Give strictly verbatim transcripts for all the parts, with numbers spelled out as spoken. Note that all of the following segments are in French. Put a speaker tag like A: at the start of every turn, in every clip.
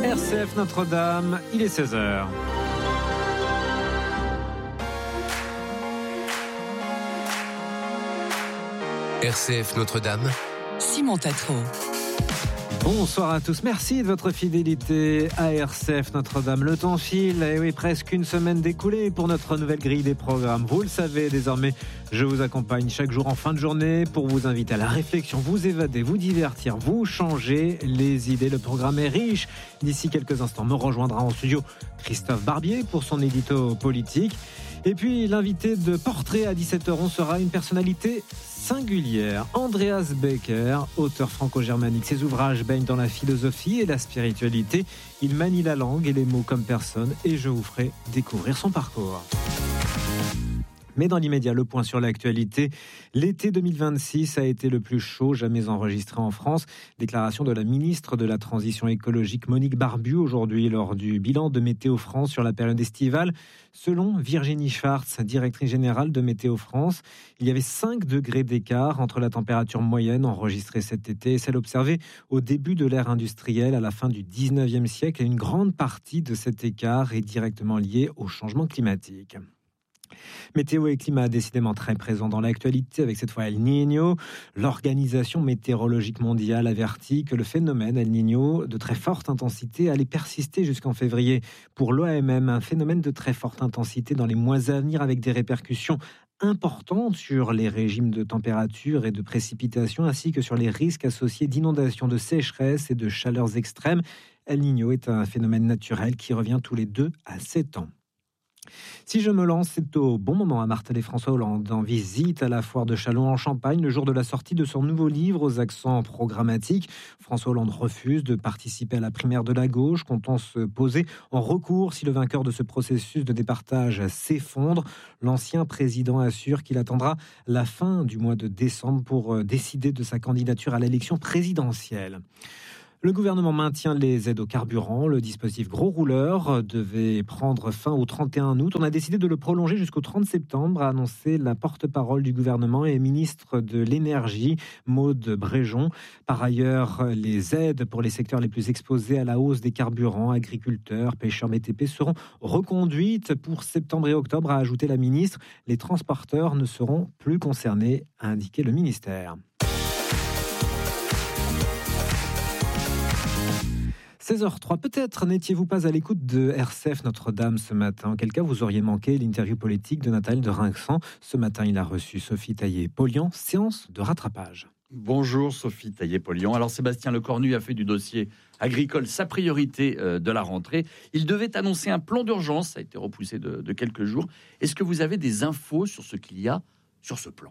A: R C F Notre-Dame, il est seize heures.
B: R C F Notre-Dame,
C: Simon Tatro.
A: Bonsoir à tous, merci de votre fidélité à R C F Notre-Dame. Le temps file, et oui, presque une semaine découlée pour notre nouvelle grille des programmes. Vous le savez, désormais, je vous accompagne chaque jour en fin de journée pour vous inviter à la réflexion, vous évader, vous divertir, vous changer les idées. Le programme est riche. D'ici quelques instants, me rejoindra en studio Christophe Barbier pour son édito politique. Et puis, l'invité de Portrait à dix-sept heures onze sera une personnalité singulière. Andreas Becker, auteur franco-germanique. Ses ouvrages baignent dans la philosophie et la spiritualité. Il manie la langue et les mots comme personne et je vous ferai découvrir son parcours. Mais dans l'immédiat, le point sur l'actualité. L'été deux mille vingt-six a été le plus chaud jamais enregistré en France. Déclaration de la ministre de la Transition écologique Monique Barbu aujourd'hui lors du bilan de Météo France sur la période estivale. Selon Virginie Schwartz, directrice générale de Météo France, il y avait cinq degrés d'écart entre la température moyenne enregistrée cet été et celle observée au début de l'ère industrielle à la fin du dix-neuvième siècle. Et une grande partie de cet écart est directement liée au changement climatique. Météo et climat décidément très présents dans l'actualité avec cette fois El Niño. L'Organisation météorologique mondiale avertit que le phénomène El Niño de très forte intensité allait persister jusqu'en février. Pour l'O M M, un phénomène de très forte intensité dans les mois à venir avec des répercussions importantes sur les régimes de température et de précipitation ainsi que sur les risques associés d'inondations, de sécheresse et de chaleurs extrêmes. El Niño est un phénomène naturel qui revient tous les deux à sept ans. Si je me lance, c'est au bon moment à marteler François Hollande en visite à la foire de Châlons en Champagne le jour de la sortie de son nouveau livre aux accents programmatiques. François Hollande refuse de participer à la primaire de la gauche, comptant se poser en recours si le vainqueur de ce processus de départage s'effondre. L'ancien président assure qu'il attendra la fin du mois de décembre pour décider de sa candidature à l'élection présidentielle. Le gouvernement maintient les aides au carburant. Le dispositif gros rouleur devait prendre fin au trente et un août. On a décidé de le prolonger jusqu'au trente septembre, a annoncé la porte-parole du gouvernement et ministre de l'Énergie, Maude Bréjon. Par ailleurs, les aides pour les secteurs les plus exposés à la hausse des carburants, agriculteurs, pêcheurs, B T P, seront reconduites pour septembre et octobre, a ajouté la ministre. Les transporteurs ne seront plus concernés, a indiqué le ministère. seize heures trois, peut-être n'étiez-vous pas à l'écoute de R C F Notre-Dame ce matin. En quel cas vous auriez manqué l'interview politique de Nathalie de Rinxan. Ce matin, il a reçu Sophie Taillé-Polian, séance de rattrapage.
D: Bonjour Sophie Taillé-Polian. Alors Sébastien Lecornu a fait du dossier agricole sa priorité de la rentrée. Il devait annoncer un plan d'urgence, ça a été repoussé de, de quelques jours. Est-ce que vous avez des infos sur ce qu'il y a sur ce plan ?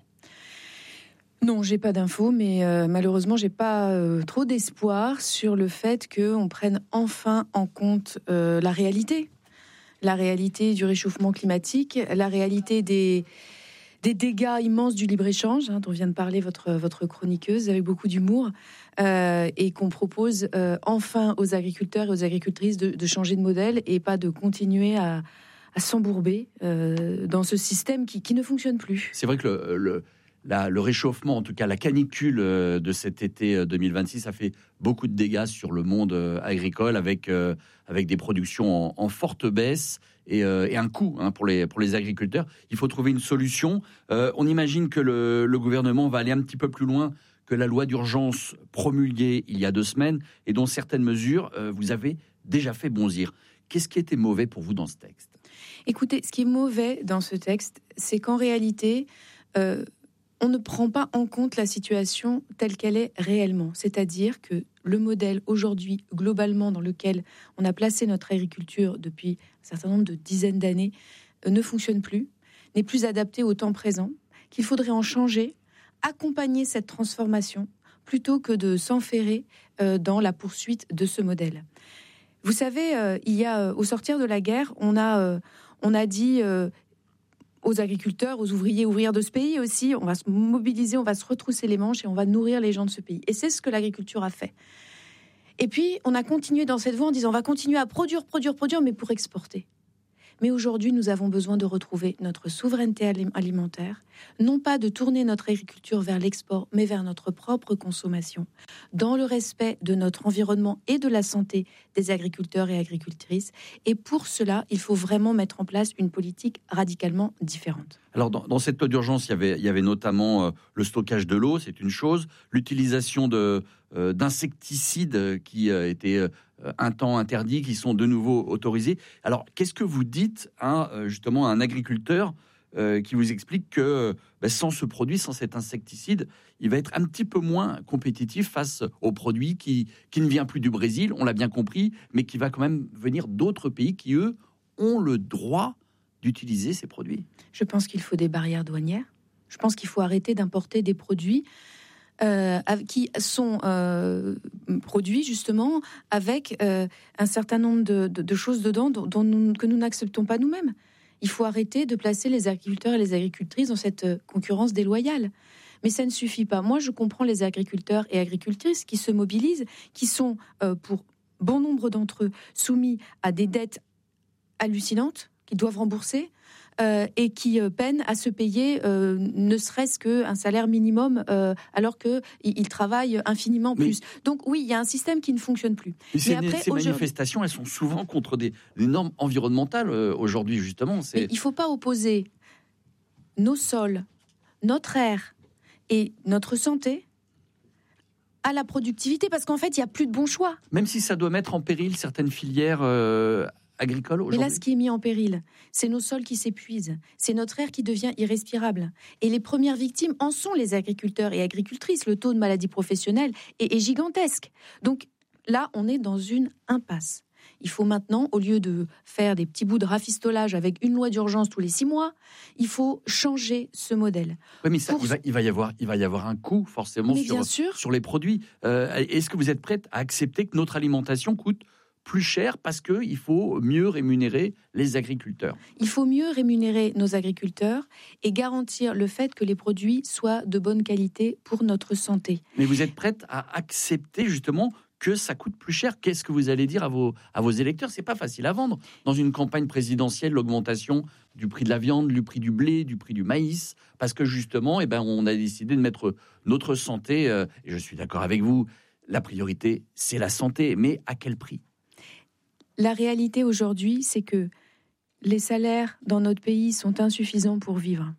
E: Non, j'ai pas d'infos, mais euh, malheureusement, j'ai pas euh, trop d'espoir sur le fait qu'on prenne enfin en compte euh, la réalité. La réalité du réchauffement climatique, la réalité des, des dégâts immenses du libre-échange, hein, dont vient de parler votre, votre chroniqueuse avec beaucoup d'humour, euh, et qu'on propose euh, enfin aux agriculteurs et aux agricultrices de, de changer de modèle et pas de continuer à, à s'embourber euh, dans ce système qui, qui ne fonctionne plus.
D: C'est vrai que le... le... La, le réchauffement, en tout cas la canicule de cet été deux mille vingt-six, a fait beaucoup de dégâts sur le monde agricole avec, euh, avec des productions en, en forte baisse et, euh, et un coût hein, pour, les, pour les agriculteurs. Il faut trouver une solution. Euh, on imagine que le, le gouvernement va aller un petit peu plus loin que la loi d'urgence promulguée il y a deux semaines et dont certaines mesures, euh, vous avez déjà fait bonzir. Qu'est-ce qui était mauvais pour vous dans ce texte ?
E: Écoutez, ce qui est mauvais dans ce texte, c'est qu'en réalité... Euh, on ne prend pas en compte la situation telle qu'elle est réellement. C'est-à-dire que le modèle aujourd'hui, globalement, dans lequel on a placé notre agriculture depuis un certain nombre de dizaines d'années, ne fonctionne plus, n'est plus adapté au temps présent, qu'il faudrait en changer, accompagner cette transformation, plutôt que de s'enferrer dans la poursuite de ce modèle. Vous savez, il y a, au sortir de la guerre, on a, on a dit... aux agriculteurs, aux ouvriers, ouvrières de ce pays aussi, on va se mobiliser, on va se retrousser les manches et on va nourrir les gens de ce pays. Et c'est ce que l'agriculture a fait. Et puis, on a continué dans cette voie en disant, on va continuer à produire, produire, produire, mais pour exporter. Mais aujourd'hui, nous avons besoin de retrouver notre souveraineté alimentaire, non pas de tourner notre agriculture vers l'export, mais vers notre propre consommation, dans le respect de notre environnement et de la santé des agriculteurs et agricultrices. Et pour cela, il faut vraiment mettre en place une politique radicalement différente.
D: Alors, dans, dans cette loi d'urgence, il y avait, il y avait notamment euh, le stockage de l'eau, c'est une chose, l'utilisation de, euh, d'insecticides qui euh, étaient euh, un temps interdits, qui sont de nouveau autorisés. Alors, qu'est-ce que vous dites à, euh, justement à un agriculteur euh, qui vous explique que euh, ben, sans ce produit, sans cet insecticide, il va être un petit peu moins compétitif face au produit qui, qui ne vient plus du Brésil, on l'a bien compris, mais qui va quand même venir d'autres pays qui, eux, ont le droit d'utiliser ces produits?
E: Je pense qu'il faut des barrières douanières. Je pense qu'il faut arrêter d'importer des produits euh, qui sont euh, produits justement avec euh, un certain nombre de, de, de choses dedans dont, dont nous, que nous n'acceptons pas nous-mêmes. Il faut arrêter de placer les agriculteurs et les agricultrices dans cette concurrence déloyale. Mais ça ne suffit pas. Moi, je comprends les agriculteurs et agricultrices qui se mobilisent, qui sont, euh, pour bon nombre d'entre eux, soumis à des dettes hallucinantes, qui doivent rembourser euh, et qui euh, peinent à se payer euh, ne serait-ce qu'un salaire minimum euh, alors qu'ils ils travaillent infiniment
D: Mais,
E: plus. Donc oui, il y a un système qui ne fonctionne plus.
D: Mais ces,
E: après,
D: ces manifestations, elles sont souvent contre des, des normes environnementales euh, aujourd'hui, justement. C'est...
E: Mais il ne faut pas opposer nos sols, notre air et notre santé à la productivité, parce qu'en fait, il n'y a plus de bon choix.
D: Même si ça doit mettre en péril certaines filières euh, agricoles aujourd'hui.
E: Mais là, ce qui est mis en péril, c'est nos sols qui s'épuisent, c'est notre air qui devient irrespirable. Et les premières victimes en sont les agriculteurs et agricultrices. Le taux de maladie professionnelle est, est gigantesque. Donc là, on est dans une impasse. Il faut maintenant, au lieu de faire des petits bouts de rafistolage avec une loi d'urgence tous les six mois, il faut changer ce modèle.
D: Oui, mais ça,
E: Pour...
D: il, va, il, va y avoir, il va y avoir un coût forcément sur, sur les produits. Euh, est-ce que vous êtes prête à accepter que notre alimentation coûte plus cher parce qu'il faut mieux rémunérer les agriculteurs?
E: Il faut mieux rémunérer nos agriculteurs et garantir le fait que les produits soient de bonne qualité pour notre santé.
D: Mais vous êtes prête à accepter justement que ça coûte plus cher? Qu'est-ce que vous allez dire à vos, à vos électeurs? C'est pas facile à vendre. Dans une campagne présidentielle, l'augmentation du prix de la viande, du prix du blé, du prix du maïs, parce que justement, eh ben, on a décidé de mettre notre santé, euh, et je suis d'accord avec vous, la priorité, c'est la santé, mais à quel prix?
E: La réalité aujourd'hui, c'est que les salaires dans notre pays sont insuffisants pour vivre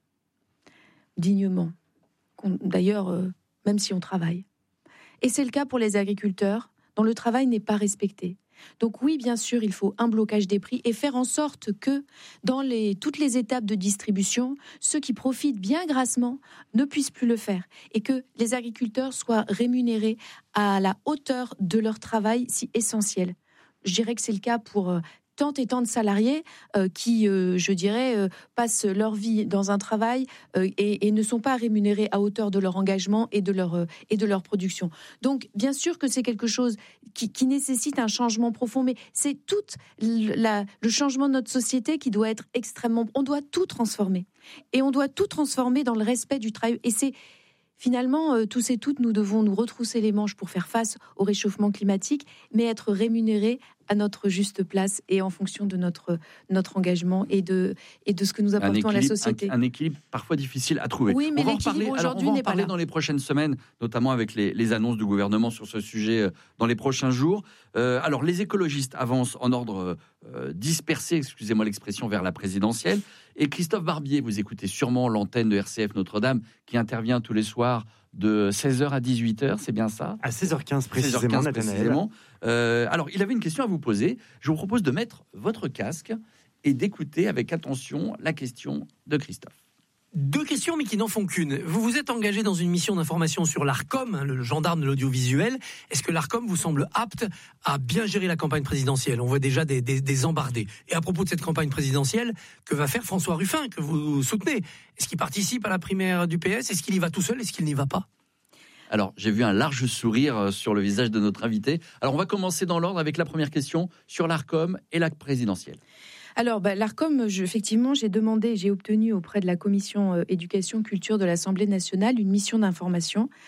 E: dignement. D'ailleurs, euh, même si on travaille. Et c'est le cas pour les agriculteurs, dont le travail n'est pas respecté. Donc oui, bien sûr, il faut un blocage des prix et faire en sorte que, dans les, toutes les étapes de distribution, ceux qui profitent bien grassement ne puissent plus le faire. Et que les agriculteurs soient rémunérés à la hauteur de leur travail si essentiel. Je dirais que c'est le cas pour euh, tant et tant de salariés euh, qui, euh, je dirais, euh, passent leur vie dans un travail euh, et, et ne sont pas rémunérés à hauteur de leur engagement et de leur, euh, et de leur production. Donc, bien sûr que c'est quelque chose qui, qui nécessite un changement profond, mais c'est tout la, le changement de notre société qui doit être extrêmement... On doit tout transformer. Et on doit tout transformer dans le respect du travail. Et c'est... Finalement, euh, tous et toutes, nous devons nous retrousser les manches pour faire face au réchauffement climatique, mais être rémunérés à notre juste place et en fonction de notre, notre engagement et de, et de ce que nous apportons à la société.
D: Un, un équilibre parfois difficile à trouver.
E: Oui, mais
D: on va
E: l'équilibre
D: en parler,
E: aujourd'hui
D: alors on va
E: n'est
D: en parler
E: pas là.
D: dans les prochaines semaines, notamment avec les, les annonces du gouvernement sur ce sujet euh, dans les prochains jours. Euh, alors, les écologistes avancent en ordre euh, dispersé, excusez-moi l'expression, vers la présidentielle. Et Christophe Barbier, vous écoutez sûrement l'antenne de R C F Notre-Dame, qui intervient tous les soirs de seize heures à dix-huit heures, c'est bien ça?
C: À seize heures quinze précisément,
D: seize heures quinze précisément. Euh, alors, il avait une question à vous poser. Je vous propose de mettre votre casque et d'écouter avec attention la question de Christophe.
F: Deux questions, mais qui n'en font qu'une. Vous vous êtes engagé dans une mission d'information sur l'ARCOM, hein, le gendarme de l'audiovisuel. Est-ce que l'ARCOM vous semble apte à bien gérer la campagne présidentielle? On voit déjà des, des, des embardés. Et à propos de cette campagne présidentielle, que va faire François Ruffin, que vous soutenez? Est-ce qu'il participe à la primaire du P S? Est-ce qu'il y va tout seul? Est-ce qu'il n'y va pas?
D: Alors, j'ai vu un large sourire sur le visage de notre invité. Alors, on va commencer dans l'ordre avec la première question sur l'ARCOM et la présidentielle.
E: Alors, bah, l'ARCOM, je, effectivement, j'ai demandé, j'ai obtenu auprès de la commission euh, éducation culture de l'Assemblée nationale une mission d'information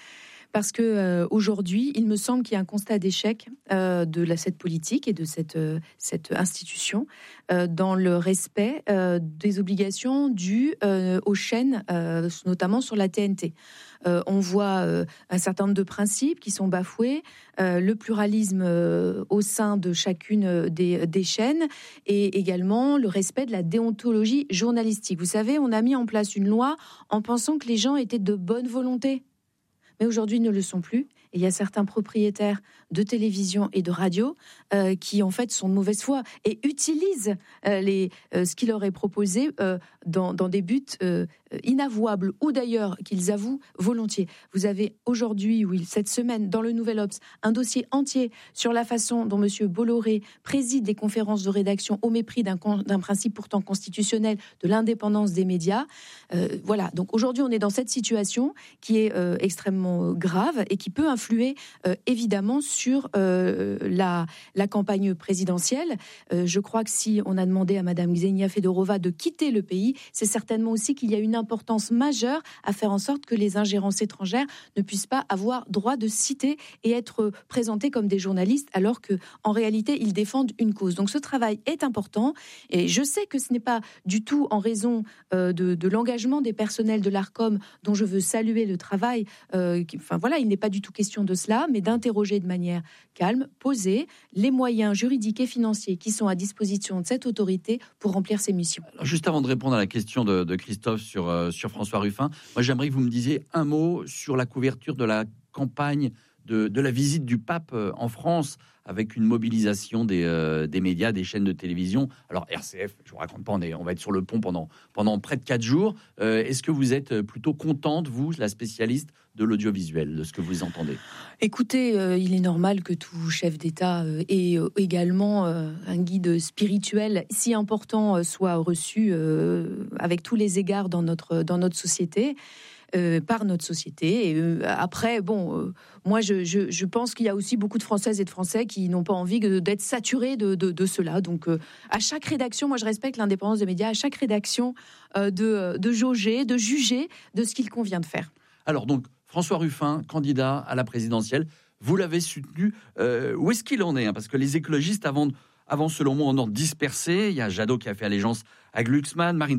E: parce que euh, aujourd'hui, il me semble qu'il y a un constat d'échec euh, de la, cette politique et de cette, euh, cette institution euh, dans le respect euh, des obligations dues euh, aux chaînes, euh, notamment sur la T N T. Euh, on voit euh, un certain nombre de principes qui sont bafoués, euh, le pluralisme euh, au sein de chacune des, des chaînes et également le respect de la déontologie journalistique. Vous savez, on a mis en place une loi en pensant que les gens étaient de bonne volonté. Mais aujourd'hui, ils ne le sont plus. Et il y a certains propriétaires de télévision et de radio euh, qui, en fait, sont de mauvaise foi et utilisent euh, les, euh, ce qui leur est proposé euh, dans, dans des buts euh, inavouables ou d'ailleurs qu'ils avouent volontiers. Vous avez aujourd'hui, oui, cette semaine, dans le Nouvel Obs, un dossier entier sur la façon dont M. Bolloré préside les conférences de rédaction au mépris d'un, d'un principe pourtant constitutionnel de l'indépendance des médias. Euh, voilà, donc aujourd'hui, on est dans cette situation qui est euh, extrêmement grave et qui peut influer influer euh, évidemment sur euh, la, la campagne présidentielle. Euh, je crois que si on a demandé à Madame Ksenia Fedorova de quitter le pays, c'est certainement aussi qu'il y a une importance majeure à faire en sorte que les ingérences étrangères ne puissent pas avoir droit de citer et être présentés comme des journalistes alors que en réalité ils défendent une cause. Donc ce travail est important et je sais que ce n'est pas du tout en raison euh, de, de l'engagement des personnels de l'Arcom dont je veux saluer le travail. Euh, qui, enfin voilà, il n'est pas du tout question de cela, mais d'interroger de manière calme, posée, les moyens juridiques et financiers qui sont à disposition de cette autorité pour remplir ses missions.
D: Alors juste avant de répondre à la question de, de Christophe sur, euh, sur François Ruffin, moi j'aimerais que vous me disiez un mot sur la couverture de la campagne de, de la visite du pape en France, avec une mobilisation des, euh, des médias, des chaînes de télévision. Alors R C F, je ne vous raconte pas, on, est, on va être sur le pont pendant, pendant près de quatre jours. Euh, est-ce que vous êtes plutôt contente, vous, la spécialiste de l'audiovisuel, de ce que vous entendez ?
E: Écoutez, euh, il est normal que tout chef d'État euh, ait euh, également euh, un guide spirituel si important euh, soit reçu euh, avec tous les égards dans notre, dans notre société. Euh, par notre société. Et euh, après, bon, euh, moi, je, je, je pense qu'il y a aussi beaucoup de Françaises et de Français qui n'ont pas envie de, d'être saturés de, de, de cela. Donc, euh, à chaque rédaction, moi, je respecte l'indépendance des médias, à chaque rédaction, euh, de, de jauger, de juger de ce qu'il convient de faire.
D: Alors, donc, François Ruffin, candidat à la présidentielle, vous l'avez soutenu. Euh, où est-ce qu'il en est, hein ? Parce que les écologistes, avant, avant, selon moi, en ordre dispersé. Il y a Jadot qui a fait allégeance à Glucksmann, Marine